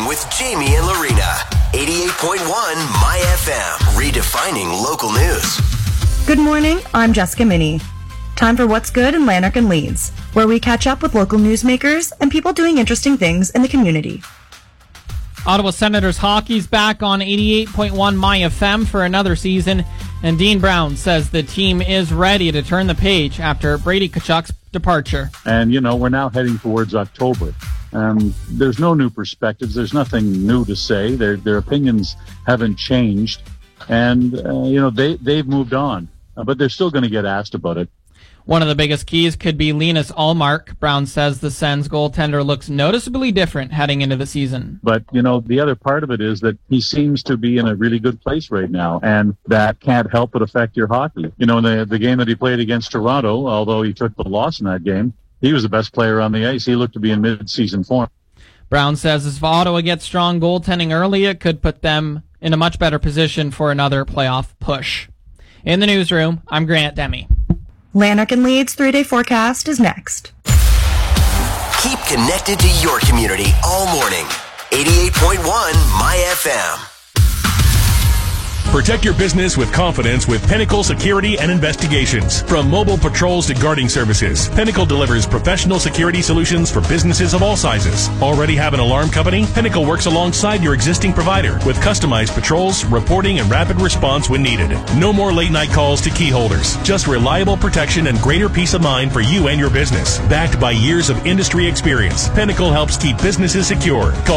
Morning with Jamie and Lorena. 88.1 My FM. Redefining local news. Good morning, I'm Jessica Minnie. Time for What's Good in Lanark and Leeds, where we catch up with local newsmakers and people doing interesting things in the community. Ottawa Senators hockey's back on 88.1 My FM for another season, and Dean Brown says the team is ready to turn the page after Brady Tkachuk's departure. And, we're now heading towards October. There's no new perspectives. There's nothing new to say. Their opinions haven't changed. And, they've moved on. But they're still going to get asked about it. One of the biggest keys could be Linus Ullmark. Brown says the Sens goaltender looks noticeably different heading into the season. But, the other part of it is that he seems to be in a really good place right now, and that can't help but affect your hockey. In the game that he played against Toronto, although he took the loss in that game, he was the best player on the ice. He looked to be in mid-season form. Brown says if Ottawa gets strong goaltending early, it could put them in a much better position for another playoff push. In the newsroom, I'm Grant Demi. Lanark and Leeds 3-day forecast is next. Keep connected to your community all morning. 88.1 My FM. Protect your business with confidence with Pinnacle Security and Investigations. From mobile patrols to guarding services, Pinnacle delivers professional security solutions for businesses of all sizes. Already have an alarm company? Pinnacle works alongside your existing provider with customized patrols, reporting, and rapid response when needed. No more late night calls to key holders. Just reliable protection and greater peace of mind for you and your business. Backed by years of industry experience, Pinnacle helps keep businesses secure. Call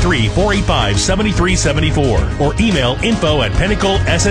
613-485-7374 or email info@pinnaclesni.ca.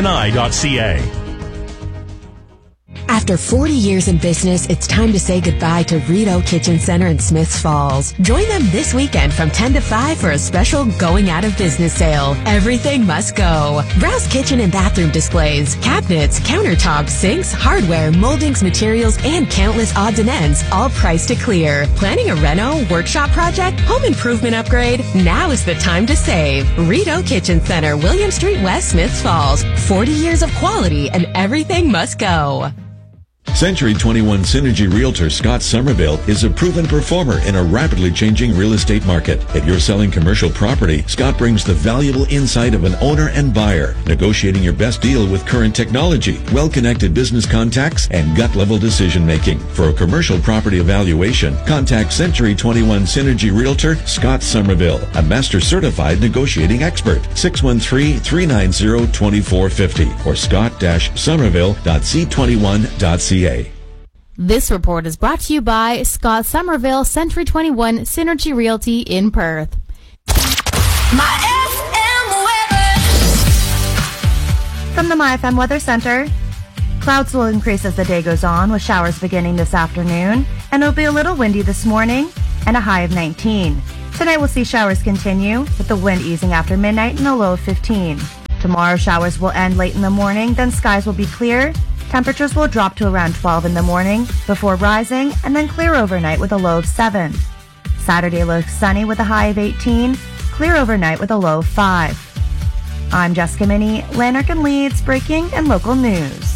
After 40 years in business, it's time to say goodbye to Rito Kitchen Center in Smiths Falls. Join them this weekend from 10 to 5 for a special going out of business sale. Everything must go. Browse kitchen and bathroom displays, cabinets, countertops, sinks, hardware, moldings, materials, and countless odds and ends, all priced to clear. Planning a reno, workshop project, home improvement upgrade? Now is the time to save. Rito Kitchen Center, William Street West, Smiths Falls. 40 years of quality and everything must go. Century 21 Synergy Realtor Scott Somerville is a proven performer in a rapidly changing real estate market. If you're selling commercial property, Scott brings the valuable insight of an owner and buyer, negotiating your best deal with current technology, well-connected business contacts, and gut-level decision-making. For a commercial property evaluation, contact Century 21 Synergy Realtor Scott Somerville, a master-certified negotiating expert. 613-390-2450 or scott-somerville.c21.ca. This report is brought to you by Scott Somerville, Century 21 Synergy Realty in Perth. My FM weather. From the My FM Weather Center, clouds will increase as the day goes on, with showers beginning this afternoon, and it'll be a little windy this morning and a high of 19. Tonight we'll see showers continue, with the wind easing after midnight and a low of 15. Tomorrow showers will end late in the morning, then skies will be clear. Temperatures will drop to around 12 in the morning before rising and then clear overnight with a low of 7. Saturday looks sunny with a high of 18, clear overnight with a low of 5. I'm Jessica Minnie, Lanark and Leeds, breaking and local news.